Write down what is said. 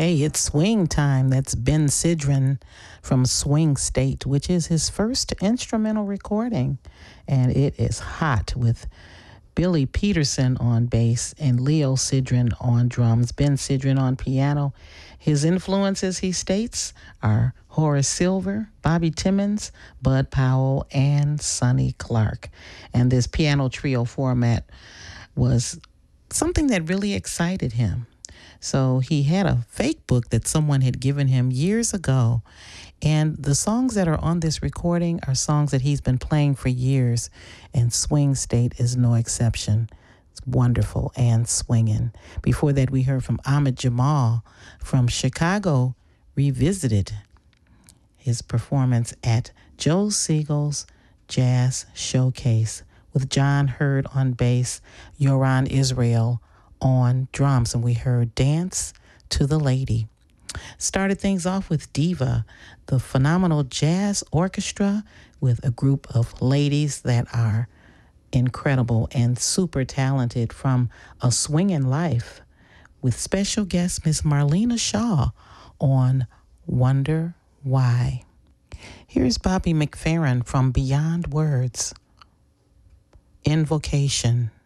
Hey, it's swing time. That's Ben Sidran from Swing State, which is his first instrumental recording. And it is hot with Billy Peterson on bass and Leo Sidran on drums, Ben Sidran on piano. His influences, he states, are Horace Silver, Bobby Timmons, Bud Powell, and Sonny Clark. And this piano trio format was something that really excited him. So he had a fake book that someone had given him years ago. And the songs that are on this recording are songs that he's been playing for years. And Swing State is no exception. It's wonderful and swinging. Before that, we heard from Ahmad Jamal from Chicago Revisited, his performance at Joe Siegel's Jazz Showcase with John Hurd on bass, Yoran Israel on drums, and we heard Dance to the Lady. Started things off with Diva, the phenomenal jazz orchestra with a group of ladies that are incredible and super talented from A Swingin' Life with special guest Miss Marlena Shaw on Wonder Why. Here's Bobby McFerrin from Beyond Words, Invocation.